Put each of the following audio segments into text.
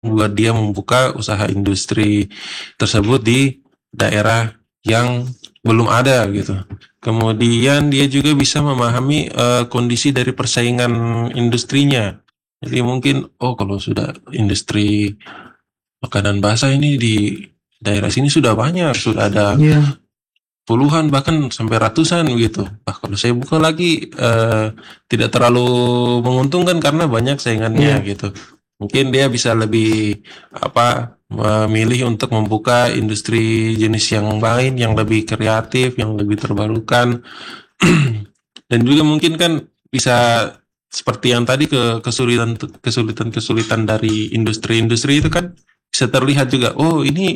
buat dia membuka usaha industri tersebut di daerah yang belum ada gitu. Kemudian dia juga bisa memahami kondisi dari persaingan industrinya. Jadi mungkin kalau sudah industri makanan basah ini di daerah sini sudah banyak, sudah ada puluhan bahkan sampai ratusan begitu. Kalau saya buka lagi tidak terlalu menguntungkan karena banyak saingannya gitu. Mungkin dia bisa lebih memilih untuk membuka industri jenis yang lain yang lebih kreatif, yang lebih terbarukan. Dan juga mungkin kan bisa seperti yang tadi kesulitan dari industri-industri itu kan bisa terlihat juga. Oh ini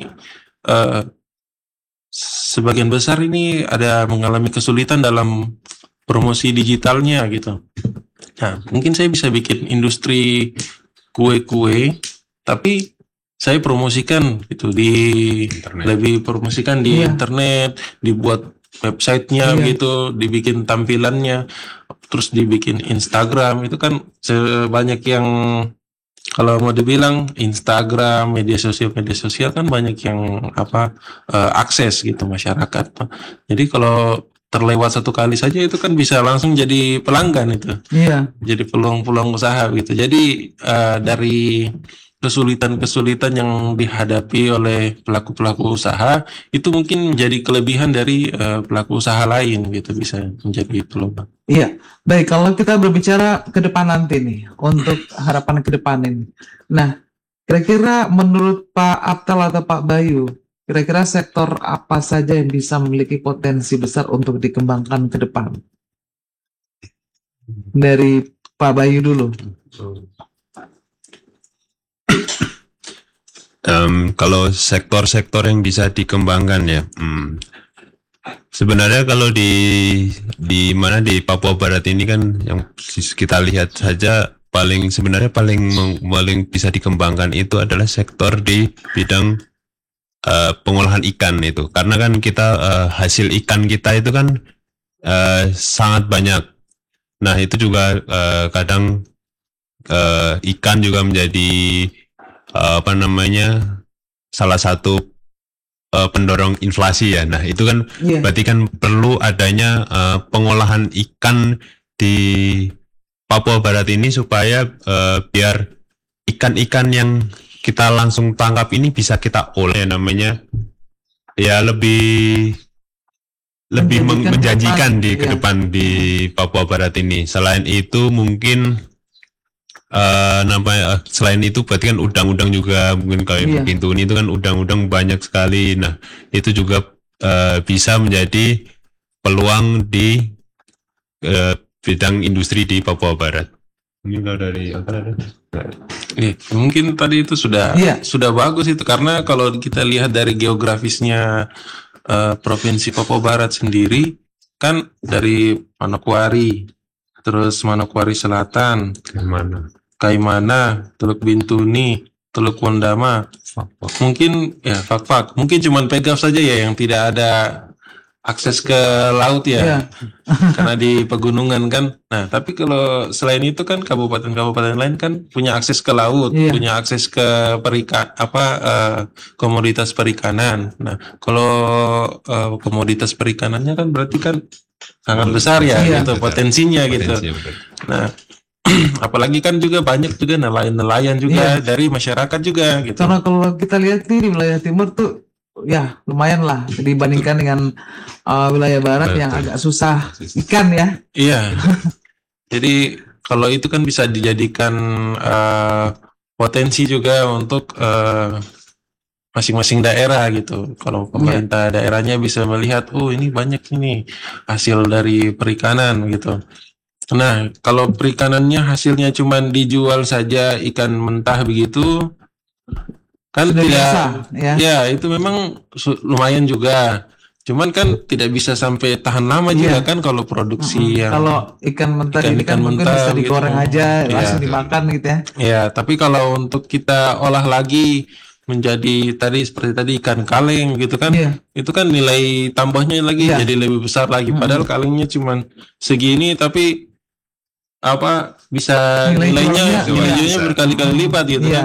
sebagian besar ini ada mengalami kesulitan dalam promosi digitalnya gitu. Nah, mungkin saya bisa bikin industri kue-kue, tapi saya promosikan gitu lebih promosikan di internet, dibuat websitenya gitu, dibikin tampilannya, terus dibikin Instagram. Itu kan sebanyak yang kalau mau dibilang Instagram, media sosial kan banyak yang akses gitu masyarakat. Jadi kalau terlewat satu kali saja itu kan bisa langsung jadi pelanggan itu. Jadi peluang-peluang usaha gitu. Jadi dari kesulitan-kesulitan yang dihadapi oleh pelaku-pelaku usaha itu mungkin menjadi kelebihan dari pelaku usaha lain gitu, bisa menjadi peluang. Iya, baik. Kalau kita berbicara ke depan nanti nih, untuk harapan ke depan ini. Nah, kira-kira menurut Pak Aptal atau Pak Bayu, kira-kira sektor apa saja yang bisa memiliki potensi besar untuk dikembangkan ke depan? Dari Pak Bayu dulu. Kalau sektor-sektor yang bisa dikembangkan ya, sebenarnya kalau di Papua Barat ini kan yang kita lihat saja sebenarnya paling bisa dikembangkan itu adalah sektor di bidang pengolahan ikan itu, karena kan kita hasil ikan kita itu kan sangat banyak. Nah itu juga kadang ikan juga menjadi salah satu pendorong inflasi ya. Nah itu kan berarti kan perlu adanya pengolahan ikan di Papua Barat ini supaya biar ikan-ikan yang kita langsung tangkap ini bisa kita olah, namanya ya lebih menjanjikan di ke depan di Papua Barat ini. Selain itu mungkin selain itu berarti kan udang-udang juga mungkin kayak begitu. Itu kan udang-udang banyak sekali. Nah itu juga bisa menjadi peluang di bidang industri di Papua Barat. Mungkin kalau dari mungkin tadi itu sudah bagus itu, karena kalau kita lihat dari geografisnya Provinsi Papua Barat sendiri kan dari Manokwari, terus Manokwari Selatan, Kaimana, Teluk Bintuni, Teluk Wondama, mungkin Fak-Fak, mungkin cuman Pegaf saja ya yang tidak ada akses ke laut ya, karena di pegunungan kan. Nah, tapi kalau selain itu kan kabupaten-kabupaten lain kan punya akses ke laut, punya akses ke komoditas perikanan. Nah, kalau komoditas perikanannya kan berarti kan sangat besar ya, gitu potensinya gitu. Nah, apalagi kan juga banyak juga nelayan juga dari masyarakat juga gitu. Karena kalau kita lihat nih di wilayah timur tuh ya lumayan lah dibandingkan dengan wilayah barat yang agak susah ikan ya. Iya. Jadi kalau itu kan bisa dijadikan potensi juga untuk masing-masing daerah gitu. Kalau pemerintah daerahnya bisa melihat, ini banyak ini hasil dari perikanan gitu. Nah, kalau perikanannya hasilnya cuma dijual saja ikan mentah begitu, kan sudah tidak biasa, ya itu memang lumayan juga. Cuman kan tidak bisa sampai tahan lama juga kan kalau produksi yang kalau ikan mentah ini kan mungkin bisa digoreng aja langsung dimakan gitu ya. Ya, tapi kalau untuk kita olah lagi menjadi seperti tadi ikan kaleng gitu kan, itu kan nilai tambahnya lagi jadi lebih besar lagi. Padahal kalengnya cuman segini tapi bisa nilainya berkali-kali lipat gitu kan.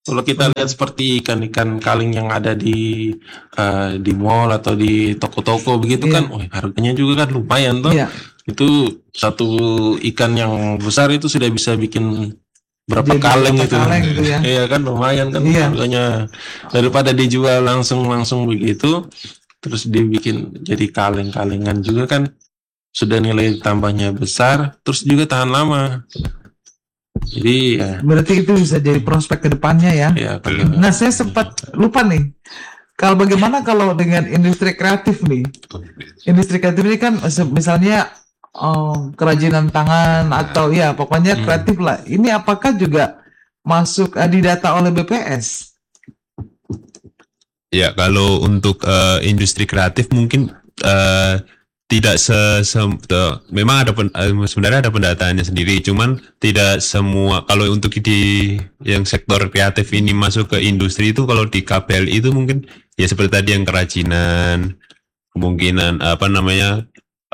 Kalau kita lihat seperti ikan-ikan kaling yang ada di mall atau di toko-toko begitu Iya. kan, harganya juga kan lumayan tuh. Iya. Itu satu ikan yang besar itu sudah bisa bikin berapa Jadi kaleng berapa itu. kaleng itu ya. Iya kan lumayan kan Iya. harganya, daripada dijual langsung begitu, terus dibikin jadi kaleng-kalengan juga kan sudah nilai tambahnya besar, terus juga tahan lama. Jadi Berarti itu bisa jadi prospek ke depannya ya. kalau Nah, saya sempat lupa nih. Kalau bagaimana kalau dengan industri kreatif nih? Industri kreatif ini kan misalnya kerajinan tangan atau ya pokoknya kreatif lah. Ini apakah juga masuk didata oleh BPS? Ya, kalau untuk industri kreatif mungkin tidak memang ada sebenarnya ada pendataannya sendiri, cuman tidak semua. Kalau untuk di yang sektor kreatif ini masuk ke industri itu, kalau di KPLI itu mungkin ya seperti tadi yang kerajinan, kemungkinan apa namanya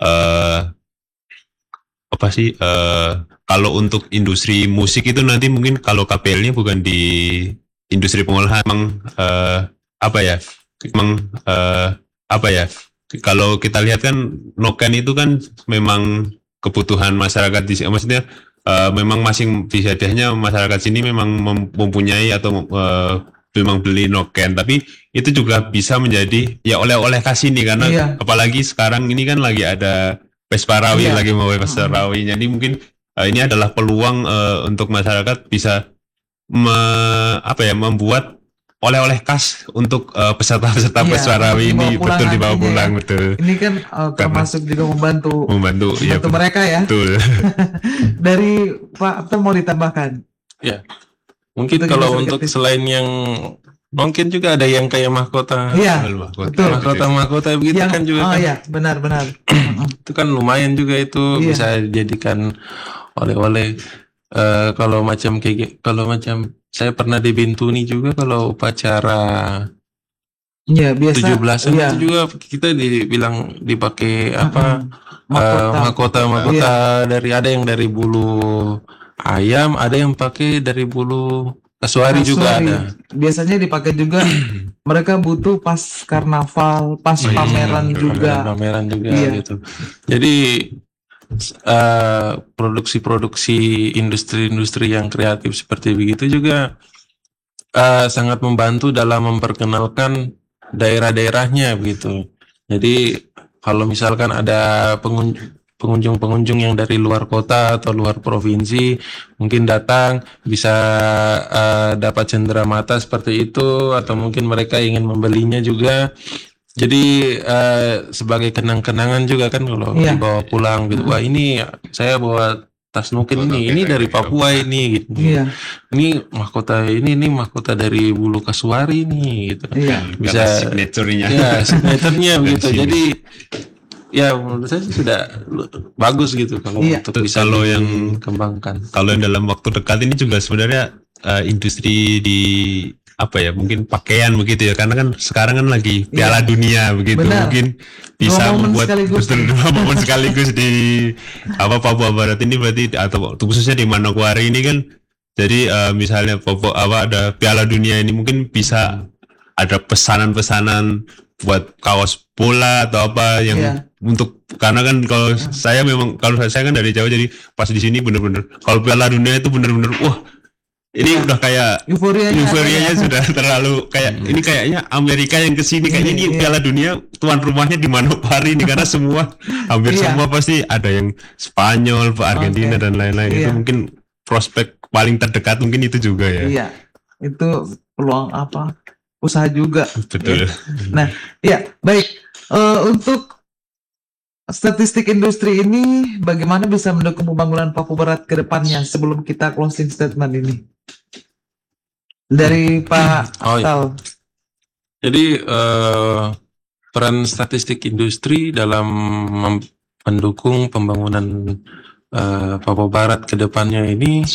apa sih kalau untuk industri musik itu nanti mungkin kalau KPL-nya bukan di industri pengolahan, memang apa ya, memang apa ya, kalau kita lihat kan noken itu kan memang kebutuhan masyarakat di sini, maksudnya memang bisa dihnya masyarakat sini memang mempunyai atau memang beli noken, tapi itu juga bisa menjadi ya oleh-oleh kasih nih, karena apalagi sekarang ini kan lagi ada Vespa Rawi, lagi mau Vespa Rawi, jadi mungkin ini adalah peluang untuk masyarakat bisa membuat oleh-oleh khas untuk peserta-peserta Vespa Rawi ini, betul, dibawa pulang, betul. Ini kan termasuk juga membantu ya, mereka ya. Betul. Dari Pak Abtel mau ditambahkan? Ya, mungkin kalau untuk selain yang mungkin juga ada yang kayak mahkota, mahkota begitu yang, kan juga. Oh iya, benar. Itu kan lumayan juga itu, bisa dijadikan oleh-oleh. Kalau macam saya pernah di Bintuni juga, kalau upacara biasa 17-an itu juga kita dibilang dipakai mahkota dari, ada yang dari bulu ayam, ada yang pakai dari bulu kasuari juga ada. Biasanya dipakai juga mereka butuh pas karnaval, pas pameran juga. Pameran juga gitu. Jadi produksi-produksi industri-industri yang kreatif seperti begitu juga sangat membantu dalam memperkenalkan daerah-daerahnya begitu. Jadi kalau misalkan ada pengunjung-pengunjung yang dari luar kota atau luar provinsi mungkin datang, bisa dapat cenderamata seperti itu, atau mungkin mereka ingin membelinya juga. Jadi sebagai kenang-kenangan juga kan kalau dibawa pulang gitu. Wah, ini saya bawa tas nuken ini dari Papua ini gitu. Ini mahkota dari bulu kasuari nih gitu. Bisa signaturenya. Ya, signaturenya begitu. Jadi ya menurut saya sudah bagus gitu kalau untuk bisa yang kembangkan. Kalau yang dalam waktu dekat ini juga sebenarnya industri di mungkin pakaian begitu ya, karena kan sekarang kan lagi Piala Dunia begitu. Benar. Mungkin bisa membuat dua momen sekaligus di Papua Barat ini, berarti atau khususnya di Manokwari ini kan. Jadi misalnya ada Piala Dunia ini, mungkin bisa ada pesanan-pesanan buat kaos bola atau apa yang untuk, karena kan kalau saya kan dari Jawa, jadi pas di sini bener-bener kalau Piala Dunia itu bener-bener wah, ini udah kayak euforianya sudah terlalu kayak ini, kayaknya Amerika yang kesini, kayaknya ini Piala Dunia tuan rumahnya di Manokwari nih, karena hampir semua pasti ada yang Spanyol, Argentina dan lain-lain. Itu mungkin prospek paling terdekat mungkin itu juga ya. Iya, itu peluang usaha juga. Betul. Nah, baik. Untuk statistik industri ini bagaimana bisa mendukung pembangunan Papua Barat ke depannya, sebelum kita closing statement ini? Dari Pak Abtal. Jadi peran statistik industri dalam mendukung pembangunan Papua Barat ke depannya ini,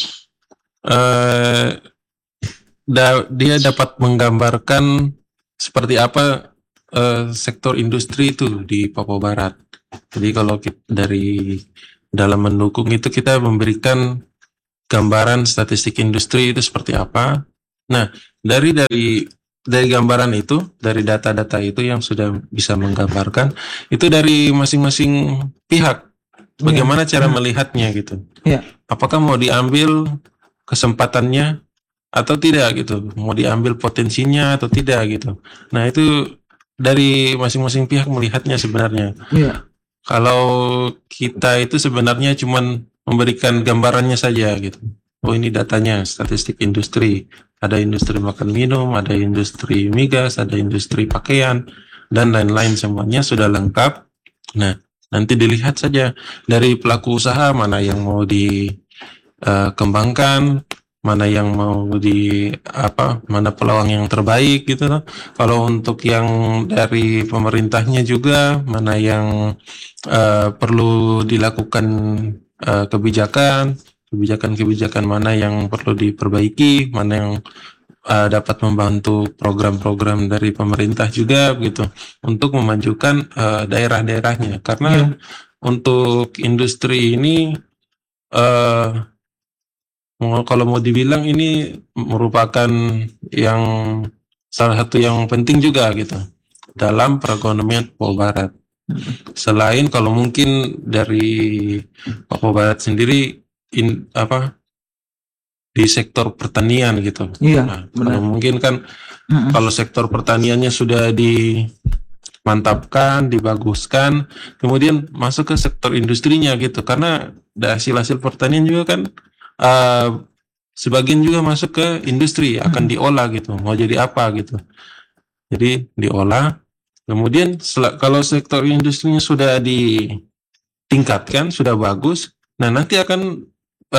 dia dapat menggambarkan seperti apa sektor industri itu di Papua Barat. Jadi kalau dari dalam mendukung itu, kita memberikan gambaran statistik industri itu seperti apa, Dari gambaran itu, dari data-data itu yang sudah bisa menggambarkan, itu dari masing-masing pihak. Bagaimana cara melihatnya gitu? Iya. Apakah mau diambil kesempatannya atau tidak gitu? Mau diambil potensinya atau tidak gitu? Nah itu dari masing-masing pihak melihatnya sebenarnya. Iya. Kalau kita itu sebenarnya cuman memberikan gambarannya saja gitu. Oh ini datanya statistik industri. Ada industri makan minum, ada industri migas, ada industri pakaian, dan lain-lain semuanya sudah lengkap. Nah, nanti dilihat saja dari pelaku usaha mana yang mau dikembangkan, mana yang mau mana peluang yang terbaik gitu loh. Kalau untuk yang dari pemerintahnya juga mana yang perlu dilakukan kebijakan mana yang perlu diperbaiki, mana yang dapat membantu program-program dari pemerintah juga gitu untuk memajukan daerah-daerahnya. Karena untuk industri ini kalau mau dibilang ini merupakan yang salah satu yang penting juga gitu dalam perekonomian Papua Barat. Selain kalau mungkin dari Papua Barat sendiri di sektor pertanian gitu. Iya, Nah, benar. kalau mungkin kan kalau sektor pertaniannya sudah dimantapkan, dibaguskan, kemudian masuk ke sektor industrinya gitu. Karena hasil-hasil pertanian juga kan sebagian juga masuk ke industri, akan diolah gitu. Mau jadi apa gitu. Jadi diolah. Kemudian kalau sektor industrinya sudah ditingkatkan, sudah bagus, nah nanti akan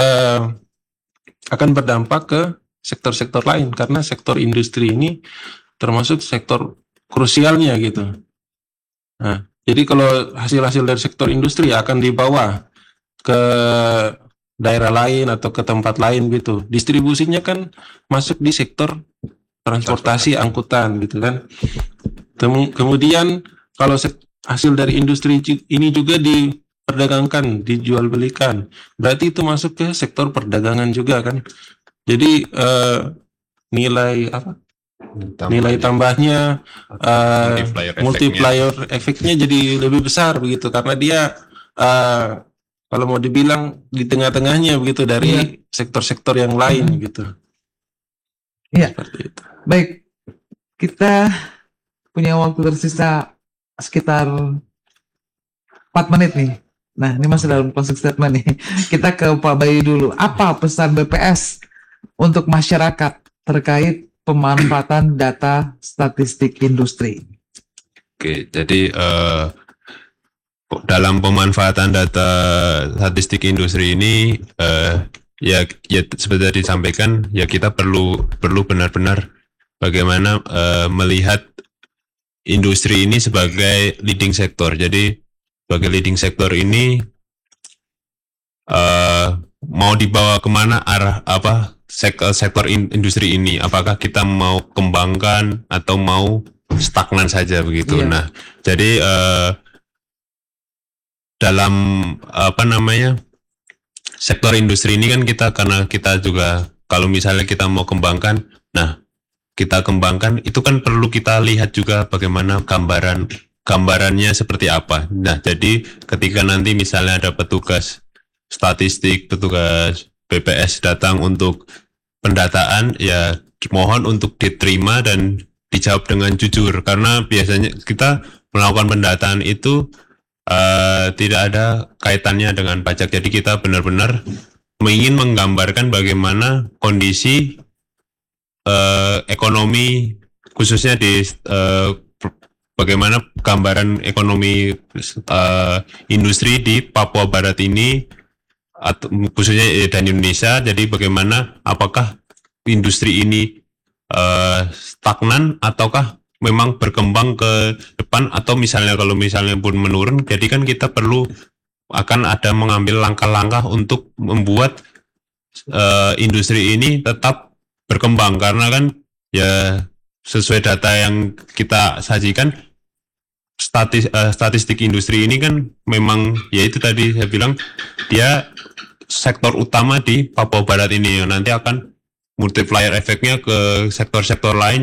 berdampak ke sektor-sektor lain karena sektor industri ini termasuk sektor krusialnya gitu. Nah, jadi kalau hasil-hasil dari sektor industri akan dibawa ke daerah lain atau ke tempat lain gitu. Distribusinya kan masuk di sektor transportasi angkutan gitu kan. Kemudian kalau hasil dari industri ini juga diperdagangkan, dijual belikan, berarti itu masuk ke sektor perdagangan juga kan. Jadi nilai tambahnya multiplier efeknya jadi lebih besar begitu karena dia kalau mau dibilang di tengah-tengahnya begitu dari sektor-sektor yang lain gitu. Iya. Seperti itu. Baik, kita punya waktu tersisa sekitar 4 menit nih. Nah, ini masih dalam closing statement nih. Kita ke Pak Bayu dulu. Apa pesan BPS untuk masyarakat terkait pemanfaatan data statistik industri? Oke, jadi dalam pemanfaatan data statistik industri ini ya seperti tadi disampaikan ya kita perlu benar-benar bagaimana melihat industri ini sebagai leading sector. Jadi sebagai leading sector ini mau dibawa kemana arah sektor industri ini? Apakah kita mau kembangkan atau mau stagnan saja begitu? Iya. Nah, jadi dalam sektor industri ini kan karena kita juga kalau misalnya kita mau kembangkan, nah kita kembangkan itu kan perlu kita lihat juga bagaimana gambarannya seperti apa. Nah, jadi ketika nanti misalnya ada petugas statistik, petugas BPS datang untuk pendataan, ya mohon untuk diterima dan dijawab dengan jujur karena biasanya kita melakukan pendataan itu tidak ada kaitannya dengan pajak. Jadi kita benar-benar ingin menggambarkan bagaimana kondisi ekonomi khususnya di bagaimana gambaran ekonomi industri di Papua Barat ini atau khususnya dan Indonesia. Jadi bagaimana apakah industri ini stagnan ataukah memang berkembang ke depan atau kalau misalnya pun menurun, jadi kan kita akan ada mengambil langkah-langkah untuk membuat industri ini tetap berkembang karena kan ya sesuai data yang kita sajikan statistik industri ini kan memang ya itu tadi saya bilang dia sektor utama di Papua Barat ini yang nanti akan multiplier efeknya ke sektor-sektor lain